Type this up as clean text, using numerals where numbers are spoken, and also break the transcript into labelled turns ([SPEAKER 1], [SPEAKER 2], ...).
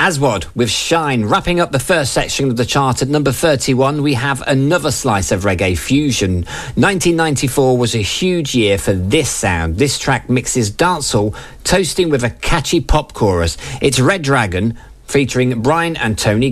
[SPEAKER 1] Aswad with Shine. Wrapping up the first section of the chart at number 31, we have another slice of reggae fusion. 1994 was a huge year for this sound. This track mixes dancehall, toasting with a catchy pop chorus. It's Red Dragon featuring Brian and Tony